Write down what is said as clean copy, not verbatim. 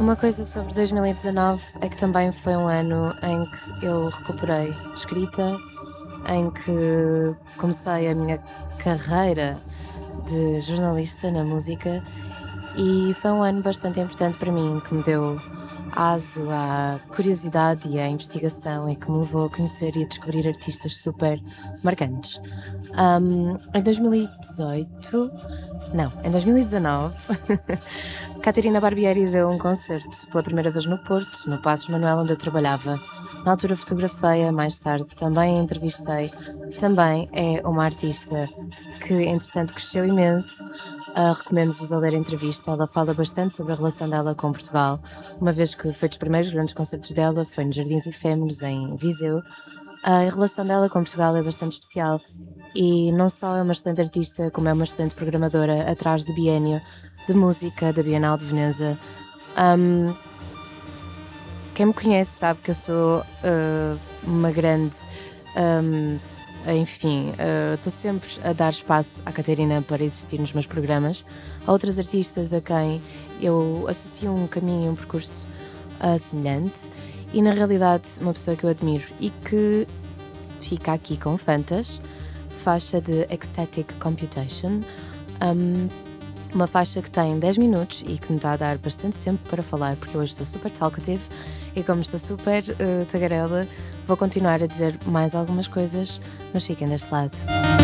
Uma coisa sobre 2019 é que também foi um ano em que eu recuperei escrita, em que comecei a minha carreira de jornalista na música e foi um ano bastante importante para mim, que me deu aso à curiosidade e à investigação e que me levou a conhecer e a descobrir artistas super marcantes. Em 2018, não, em 2019, Catarina Barbieri deu um concerto pela primeira vez no Porto, no Passos Manuel, onde eu trabalhava. Na altura fotografei-a, mais tarde também a entrevistei. Também é uma artista que, entretanto, cresceu imenso. Recomendo-vos a ler a entrevista. Ela fala bastante sobre a relação dela com Portugal, uma vez que foi dos primeiros grandes concertos dela, foi nos Jardins Efêmeros, em Viseu. A relação dela com Portugal é bastante especial e não só é uma excelente artista, como é uma excelente programadora atrás do biénio de música da Bienal de Veneza. Um, Quem me conhece sabe que eu sou uma grande. um, Enfim, estou sempre a dar espaço à Catarina para existir nos meus programas. Há outras artistas a quem eu associo um caminho e um percurso semelhante e, na realidade, uma pessoa que eu admiro e que fica aqui com Fantas, faixa de Ecstatic Computation. Uma faixa que tem 10 minutos e que me está a dar bastante tempo para falar, porque hoje estou super talkative e, como estou super tagarela, vou continuar a dizer mais algumas coisas, mas fiquem deste lado.